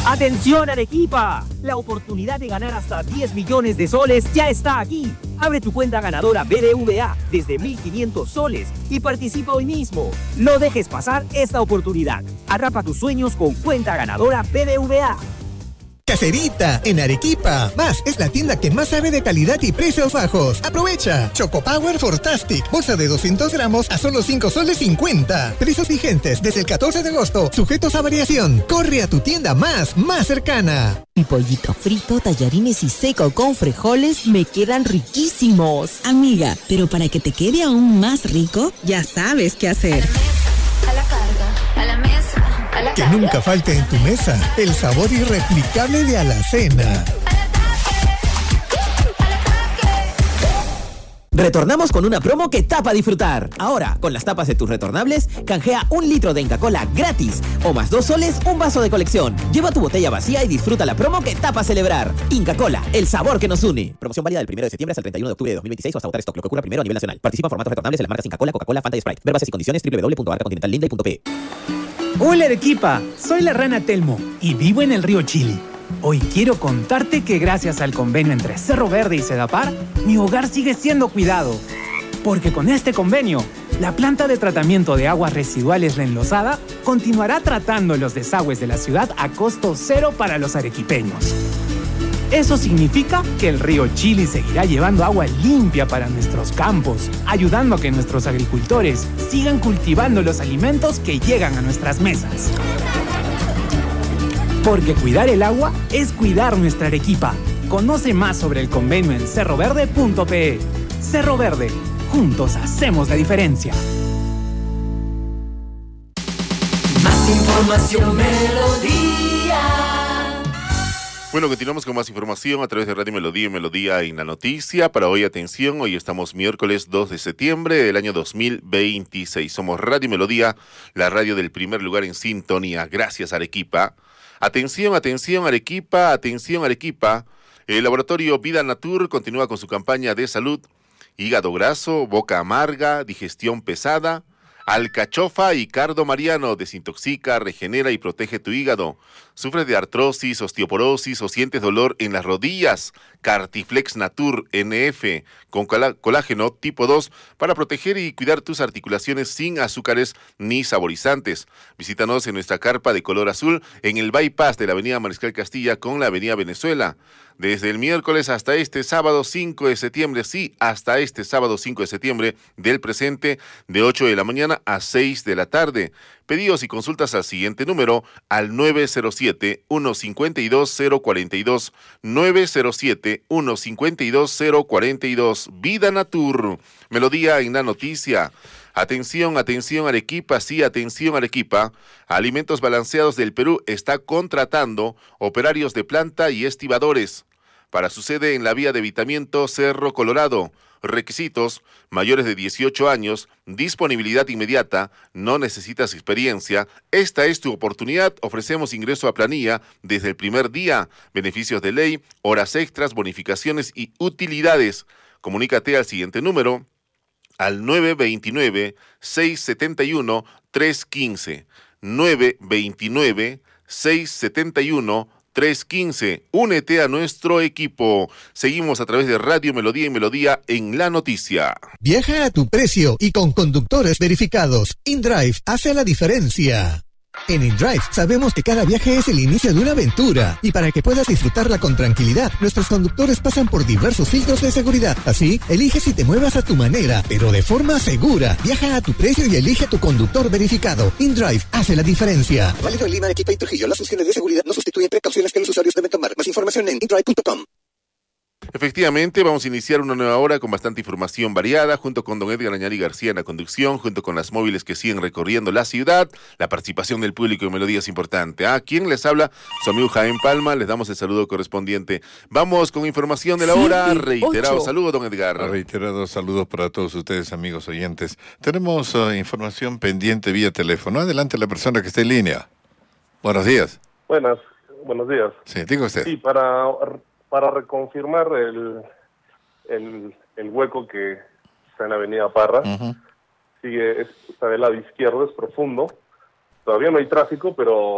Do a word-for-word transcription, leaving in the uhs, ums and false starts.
¡Atención, Arequipa! La oportunidad de ganar hasta diez millones de soles ya está aquí. Abre tu cuenta ganadora B B V A desde mil quinientos soles y participa hoy mismo. No dejes pasar esta oportunidad. Atrapa tus sueños con cuenta ganadora B B V A. Caserita, en Arequipa. Más es la tienda que más sabe de calidad y precios bajos. Aprovecha. Choco Power Fortastic. Bolsa de doscientos gramos a solo cinco soles cincuenta. Precios vigentes desde el catorce de agosto. Sujetos a variación. Corre a tu tienda más, más cercana. Mi pollito frito, tallarines y seco con frijoles me quedan riquísimos. Amiga, pero para que te quede aún más rico, ya sabes qué hacer. A la carga, a la mesa. Que nunca falte en tu mesa el sabor irreplicable de Alacena. Retornamos con una promo que tapa disfrutar. Ahora, con las tapas de tus retornables, canjea un litro de Inca Kola gratis. O más dos soles, un vaso de colección. Lleva tu botella vacía y disfruta la promo que tapa celebrar. Inca Kola, el sabor que nos une. Promoción válida del primero de septiembre hasta el treinta y uno de octubre de dos mil veintiséis o hasta agotar stock, lo que ocurra primero a nivel nacional. Participa en formatos retornables en las marcas Inca Kola, Coca-Cola, Fanta y Sprite. Ver bases y condiciones doble u doble u doble u punto arca continental linda punto pe. Hola Arequipa, soy la rana Telmo y vivo en el río Chili. Hoy quiero contarte que gracias al convenio entre Cerro Verde y Sedapar, mi hogar sigue siendo cuidado. Porque con este convenio, la planta de tratamiento de aguas residuales La Enlosada continuará tratando los desagües de la ciudad a costo cero para los arequipeños. Eso significa que el río Chili seguirá llevando agua limpia para nuestros campos, ayudando a que nuestros agricultores sigan cultivando los alimentos que llegan a nuestras mesas. Porque cuidar el agua es cuidar nuestra Arequipa. Conoce más sobre el convenio en cerro verde punto pe. Cerro Verde, juntos hacemos la diferencia. Más información, Melodía. Bueno, continuamos con más información a través de Radio Melodía y Melodía en la Noticia. Para hoy, atención, hoy estamos miércoles dos de septiembre del año dos mil veintiséis. Somos Radio Melodía, la radio del primer lugar en sintonía. Gracias, Arequipa. Atención, atención, Arequipa, atención, Arequipa. El laboratorio Vida Natur continúa con su campaña de salud. Hígado graso, boca amarga, digestión pesada. Alcachofa y cardo mariano desintoxica, regenera y protege tu hígado. ¿Sufres de artrosis, osteoporosis o sientes dolor en las rodillas? Cartiflex Natur N F con colágeno tipo dos para proteger y cuidar tus articulaciones sin azúcares ni saborizantes. Visítanos en nuestra carpa de color azul en el bypass de la avenida Mariscal Castilla con la avenida Venezuela. Desde el miércoles hasta este sábado cinco de septiembre, sí, hasta este sábado cinco de septiembre del presente, de ocho de la mañana a seis de la tarde. Pedidos y consultas al siguiente número, al nueve cero siete, uno cinco dos, cero cuatro dos, nueve cero siete, uno cinco dos, cero cuatro dos. Vida Natur, Melodía en la Noticia. Atención, atención Arequipa, sí, atención Arequipa. Alimentos Balanceados del Perú está contratando operarios de planta y estibadores para su sede en la vía de Vitamiento Cerro Colorado. Requisitos: mayores de dieciocho años, disponibilidad inmediata, no necesitas experiencia. Esta es tu oportunidad. Ofrecemos ingreso a planilla desde el primer día, beneficios de ley, horas extras, bonificaciones y utilidades. Comunícate al siguiente número, al nueve dos nueve, seis siete uno, tres uno cinco, nueve dos nueve, seis siete uno, tres uno cinco. Únete a nuestro equipo. Seguimos a través de Radio Melodía y Melodía en la Noticia. Viaja a tu precio y con conductores verificados. InDrive hace la diferencia. En InDrive sabemos que cada viaje es el inicio de una aventura y para que puedas disfrutarla con tranquilidad, nuestros conductores pasan por diversos filtros de seguridad. Así, elige si te muevas a tu manera, pero de forma segura. Viaja a tu precio y elige tu conductor verificado. InDrive hace la diferencia. Válido en Lima, Arequipa y Trujillo. Las funciones de seguridad no sustituyen precauciones que los usuarios deben tomar. Más información en indrive punto com. Efectivamente, vamos a iniciar una nueva hora con bastante información variada, junto con don Edgar Añari García en la conducción, junto con las móviles que siguen recorriendo la ciudad. La participación del público en Melodía es importante. ¿A quién les habla? Su amigo Jaén Palma, les damos el saludo correspondiente. Vamos con información de la hora. Reiterado saludo, don Edgar. Reiterados saludos para todos ustedes, amigos oyentes. Tenemos uh, información pendiente vía teléfono. Adelante la persona que está en línea. Buenos días. Buenas, buenos días. Sí, diga usted. Sí, para... Para reconfirmar el, el, el hueco que está en la avenida Parra, uh-huh. sigue, está del lado izquierdo, es profundo. Todavía no hay tráfico, pero